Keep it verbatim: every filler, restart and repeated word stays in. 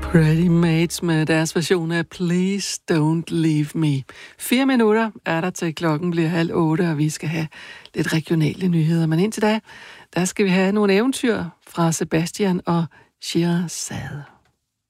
Pretty Mates med deres version af Please Don't Leave Me. Fire minutter er der til klokken bliver halv otte, og vi skal have lidt regionale nyheder. Men indtil da, der skal vi have nogle eventyr fra Sebastian og Sherazade.